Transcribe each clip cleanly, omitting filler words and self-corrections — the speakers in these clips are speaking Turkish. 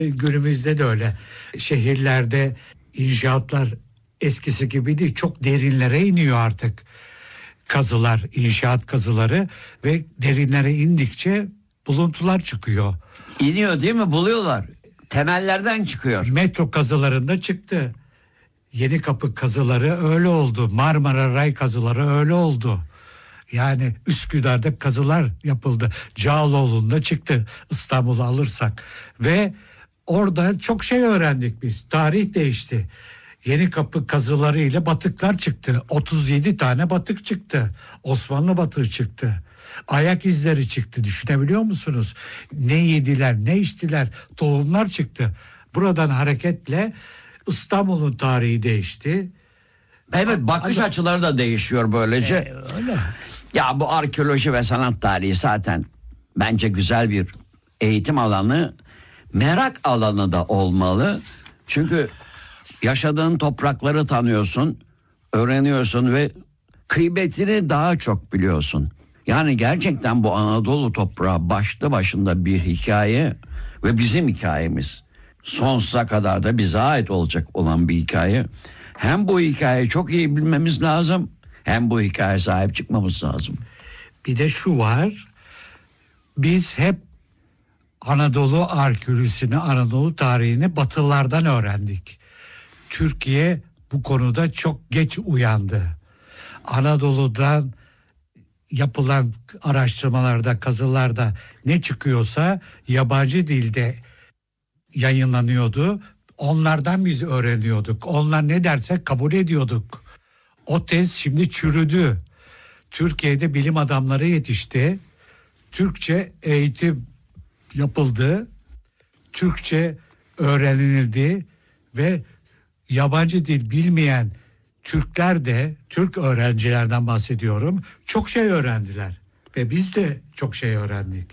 Günümüzde de öyle. Şehirlerde inşaatlar eskisi gibi değil, çok derinlere iniyor artık. Kazılar, inşaat kazıları ve derinlere indikçe buluntular çıkıyor. İniyor değil mi? Buluyorlar. Temellerden çıkıyor. Metro kazılarında çıktı. Yenikapı kazıları öyle oldu. Marmara Ray kazıları öyle oldu. Yani Üsküdar'da kazılar yapıldı. Cağaloğlu'nda çıktı, İstanbul'u alırsak. Ve orada çok şey öğrendik biz. Tarih değişti. Yenikapı kazıları ile batıklar çıktı. 37 tane batık çıktı. Osmanlı batığı çıktı. Ayak izleri çıktı. Düşünebiliyor musunuz? Ne yediler, ne içtiler? Tohumlar çıktı. Buradan hareketle İstanbul'un tarihi değişti. Evet, bakış açıları da değişiyor böylece. Öyle. Ya bu arkeoloji ve sanat tarihi zaten bence güzel bir eğitim alanı, merak alanı da olmalı. Çünkü yaşadığın toprakları tanıyorsun, öğreniyorsun ve kıymetini daha çok biliyorsun. Yani gerçekten bu Anadolu toprağı başlı başında bir hikaye ve bizim hikayemiz. Sonsuza kadar da bize ait olacak olan bir hikaye. Hem bu hikayeyi çok iyi bilmemiz lazım, hem bu hikayeye sahip çıkmamız lazım. Bir de şu var. Biz hep Anadolu arkeolojisini, Anadolu tarihini Batılılardan öğrendik. Türkiye bu konuda çok geç uyandı. Anadolu'dan yapılan araştırmalarda, kazılarda ne çıkıyorsa yabancı dilde yayınlanıyordu. Onlardan biz öğreniyorduk. Onlar ne derse kabul ediyorduk. O tez şimdi çürüdü. Türkiye'de bilim adamları yetişti. Türkçe eğitim yapıldı. Türkçe öğrenildi ve yabancı dil bilmeyen Türkler de, Türk öğrencilerden bahsediyorum, çok şey öğrendiler. Ve biz de çok şey öğrendik.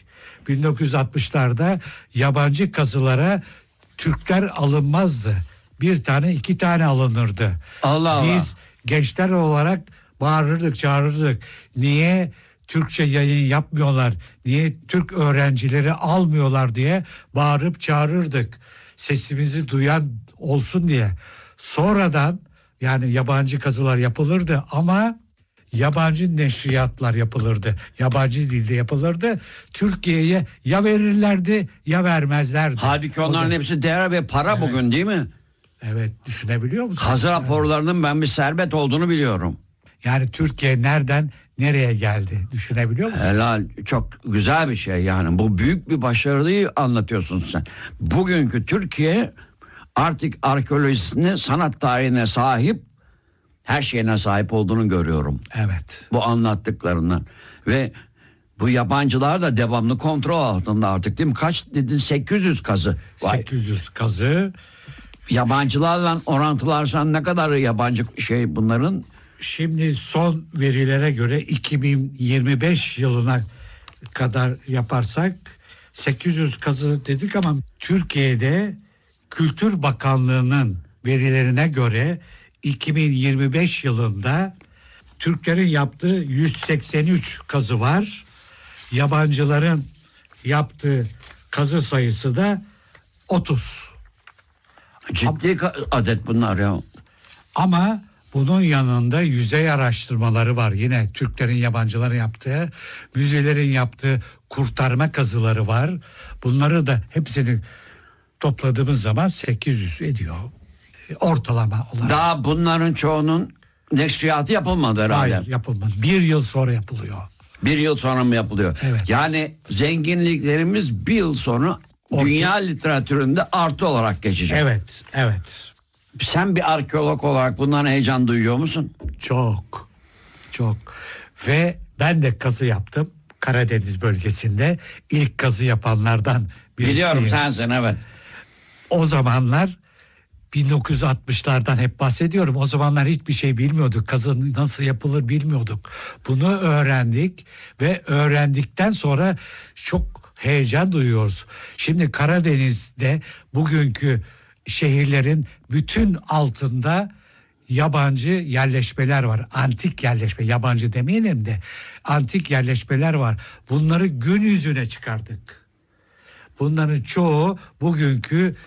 1960'larda yabancı kazılara Türkler alınmazdı. Bir tane, iki tane alınırdı. Allah Allah. Biz gençler olarak bağırırdık, çağırırdık. Niye Türkçe yayın yapmıyorlar? Niye Türk öğrencileri almıyorlar diye bağırıp çağırırdık. Sesimizi duyan olsun diye. Sonradan yani yabancı kazılar yapılırdı ama yabancı neşriyatlar yapılırdı. Yabancı dilde yapılırdı. Türkiye'ye ya verirlerdi ya vermezlerdi. Halbuki onların hepsi değer ve para bugün, değil mi? Evet, düşünebiliyor musun? Kazı raporlarının ben bir servet olduğunu biliyorum. Yani Türkiye nereden nereye geldi? Düşünebiliyor musun? Helal, çok güzel bir şey yani. Bu büyük bir başarıyı anlatıyorsun sen. Bugünkü Türkiye artık arkeolojisine, sanat tarihine sahip, her şeyine sahip olduğunu görüyorum. Evet. Bu anlattıklarından. Ve bu yabancılar da devamlı kontrol altında artık, değil mi? Kaç dedin? 800 kazı. Vay. 800 kazı. Yabancılarla orantılarsan ne kadar yabancı şey bunların? Şimdi son verilere göre 2025 yılına kadar yaparsak 800 kazı dedik ama Türkiye'de Kültür Bakanlığı'nın verilerine göre 2025 yılında Türklerin yaptığı 183 kazı var. Yabancıların yaptığı kazı sayısı da 30. Ciddi adet bunlar ya. Ama bunun yanında yüzey araştırmaları var. Yine Türklerin, yabancıların yaptığı, müzelerin yaptığı kurtarma kazıları var. Bunları da hepsini topladığımız zaman 800 ediyor. Ortalama olarak. Daha bunların çoğunun neşriyatı yapılmadı herhalde. Hayır, yapılmadı. Bir yıl sonra yapılıyor. Bir yıl sonra mı yapılıyor? Evet. Yani zenginliklerimiz bir yıl sonra dünya literatüründe artı olarak geçecek. Evet, evet. Sen bir arkeolog olarak bundan heyecan duyuyor musun? Çok, çok. Ve ben de kazı yaptım. Karadeniz bölgesinde ilk kazı yapanlardan birisiyim. Biliyorum, sensin, evet. O zamanlar 1960'lardan hep bahsediyorum. O zamanlar hiçbir şey bilmiyorduk. Kazı nasıl yapılır bilmiyorduk. Bunu öğrendik ve öğrendikten sonra çok heyecan duyuyoruz. Şimdi Karadeniz'de bugünkü şehirlerin bütün altında yabancı yerleşmeler var. Antik yerleşme, yabancı demeyelim de antik yerleşmeler var. Bunları gün yüzüne çıkardık. Bunların çoğu bugünkü